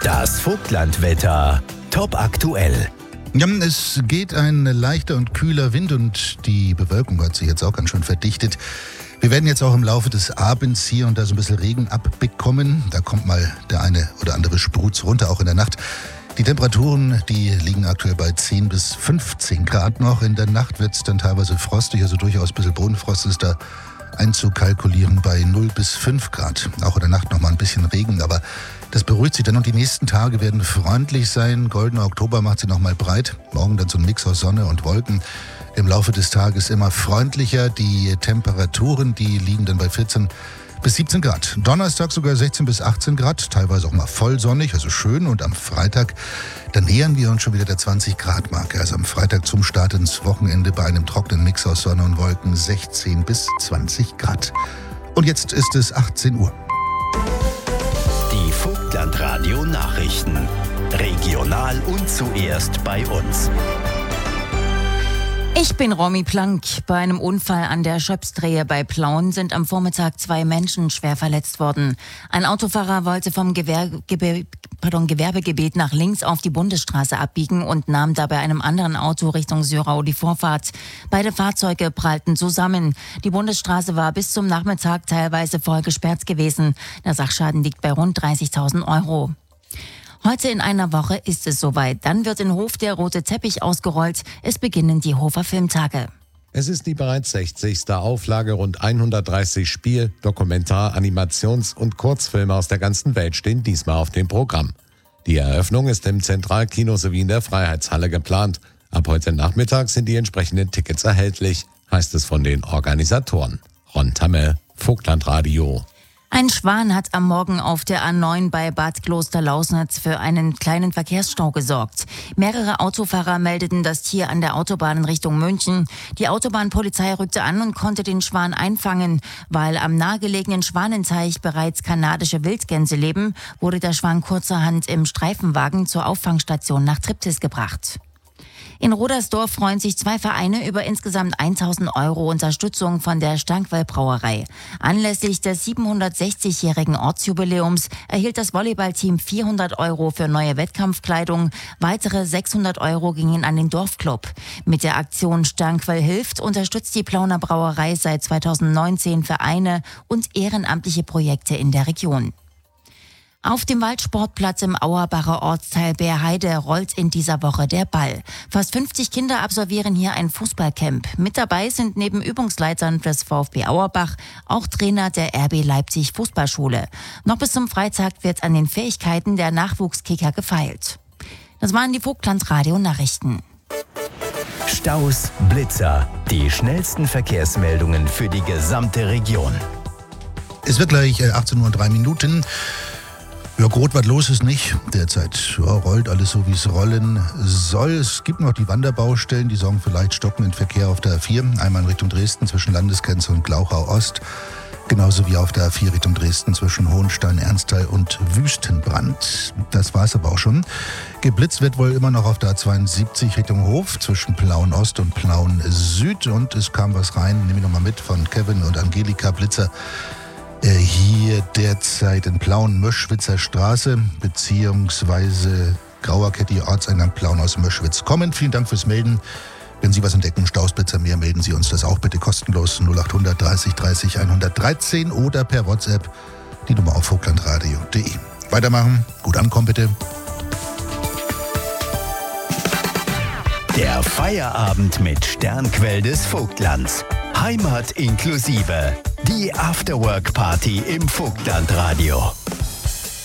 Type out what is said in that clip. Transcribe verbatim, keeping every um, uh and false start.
Das Vogtlandwetter. Top aktuell. Ja, es geht ein leichter und kühler Wind und die Bewölkung hat sich jetzt auch ganz schön verdichtet. Wir werden jetzt auch im Laufe des Abends hier und da so ein bisschen Regen abbekommen. Da kommt mal der eine oder andere Spruz runter, auch in der Nacht. Die Temperaturen, die liegen aktuell bei zehn bis fünfzehn Grad noch. In der Nacht wird es dann teilweise frostig, also durchaus ein bisschen Bodenfrost ist da einzukalkulieren bei null bis fünf Grad. Auch in der Nacht noch mal ein bisschen Regen, aber das beruhigt sich dann und die nächsten Tage werden freundlich sein. Goldener Oktober macht sie noch mal breit. Morgen dann so ein Mix aus Sonne und Wolken. Im Laufe des Tages immer freundlicher. Die Temperaturen, die liegen dann bei vierzehn bis siebzehn Grad. Donnerstag sogar sechzehn bis achtzehn Grad, teilweise auch mal voll sonnig, also schön. Und am Freitag, da nähern wir uns schon wieder der zwanzig Grad Marke. Also am Freitag zum Start ins Wochenende bei einem trockenen Mix aus Sonne und Wolken sechzehn bis zwanzig Grad. Und jetzt ist es achtzehn Uhr. Die Vogtlandradio Nachrichten. Regional und zuerst bei uns. Ich bin Romy Plank. Bei einem Unfall an der Schöpsdrehe bei Plauen sind am Vormittag zwei Menschen schwer verletzt worden. Ein Autofahrer wollte vom Gewerbe, pardon, Gewerbegebiet nach links auf die Bundesstraße abbiegen und nahm dabei einem anderen Auto Richtung Sörau die Vorfahrt. Beide Fahrzeuge prallten zusammen. Die Bundesstraße war bis zum Nachmittag teilweise voll gesperrt gewesen. Der Sachschaden liegt bei rund dreißigtausend Euro. Heute in einer Woche ist es soweit. Dann wird in Hof der rote Teppich ausgerollt. Es beginnen die Hofer Filmtage. Es ist die bereits sechzigste Auflage. Rund hundertdreißig Spiel-, Dokumentar-, Animations- und Kurzfilme aus der ganzen Welt stehen diesmal auf dem Programm. Die Eröffnung ist im Zentralkino sowie in der Freiheitshalle geplant. Ab heute Nachmittag sind die entsprechenden Tickets erhältlich, heißt es von den Organisatoren. Ron Tamme, Vogtlandradio. Ein Schwan hat am Morgen auf der A neun bei Bad Klosterlausnitz für einen kleinen Verkehrsstau gesorgt. Mehrere Autofahrer meldeten das Tier an der Autobahn in Richtung München. Die Autobahnpolizei rückte an und konnte den Schwan einfangen. Weil am nahegelegenen Schwanenteich bereits kanadische Wildgänse leben, wurde der Schwan kurzerhand im Streifenwagen zur Auffangstation nach Triptis gebracht. In Rodersdorf freuen sich zwei Vereine über insgesamt tausend Euro Unterstützung von der Stankwell Brauerei. Anlässlich des siebenhundertsechzigjährigen Ortsjubiläums erhielt das Volleyballteam vierhundert Euro für neue Wettkampfkleidung. Weitere sechshundert Euro gingen an den Dorfclub. Mit der Aktion Stankwell hilft unterstützt die Plauner Brauerei seit zweitausendneunzehn Vereine und ehrenamtliche Projekte in der Region. Auf dem Waldsportplatz im Auerbacher Ortsteil Bärheide rollt in dieser Woche der Ball. Fast fünfzig Kinder absolvieren hier ein Fußballcamp. Mit dabei sind neben Übungsleitern des VfB Auerbach auch Trainer der R B Leipzig Fußballschule. Noch bis zum Freitag wird an den Fähigkeiten der Nachwuchskicker gefeilt. Das waren die Vogtlandradio Nachrichten. Staus, Blitzer, die schnellsten Verkehrsmeldungen für die gesamte Region. Es wird gleich achtzehn Uhr drei Minuten. Ja, groß was los ist nicht derzeit. Ja, rollt alles so, wie es rollen soll. Es gibt noch die Wanderbaustellen, die sorgen für leicht stockenden Verkehr auf der A vier. Einmal in Richtung Dresden zwischen Landesgrenze und Glauchau Ost. Genauso wie auf der A vier Richtung Dresden zwischen Hohenstein, Ernsthal und Wüstenbrand. Das war's aber auch schon. Geblitzt wird wohl immer noch auf der A zweiundsiebzig Richtung Hof zwischen Plauen Ost und Plauen Süd. Und es kam was rein, nehme ich nochmal mit, von Kevin und Angelika Blitzer. Hier derzeit in Plauen-Möschwitzer Straße beziehungsweise Grauerkette, Ortseingang Plauen aus Möschwitz kommen. Vielen Dank fürs Melden. Wenn Sie was entdecken, Stausblitzer mehr, melden Sie uns das auch bitte kostenlos null acht hundert dreißig dreißig hundertdreizehn oder per WhatsApp die Nummer auf vogtlandradio punkt de. Weitermachen, gut ankommen bitte. Der Feierabend mit Sternquell des Vogtlands. Heimat inklusive. Die Afterwork-Party im Vogtlandradio.